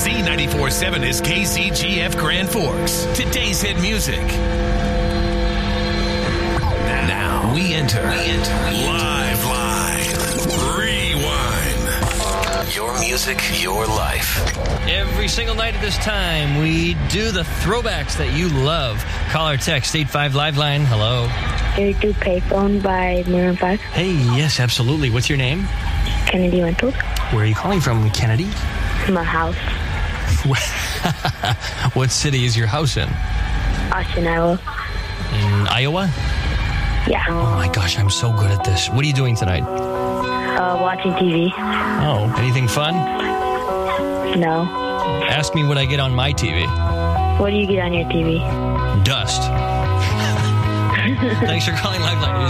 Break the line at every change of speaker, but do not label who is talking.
Z94.7 is KCGF Grand Forks. Today's hit music. Now we enter Live. Rewind. Your music, your life.
Every single night at this time, we do the throwbacks that you love. Call or text 85 Liveline. Hello.
Do we do Payphone by Maroon 5?
Hey, yes, absolutely. What's your name?
Kennedy Rentals.
Where are you calling from, Kennedy?
My house.
What city is your house in?
Austin, Iowa.
In Iowa?
Yeah.
Oh my gosh, I'm so good at this. What are you doing tonight?
Watching TV.
Oh, anything fun?
No.
Ask me what I get on my TV.
What do you get on your TV?
Dust. Thanks for calling Liveline.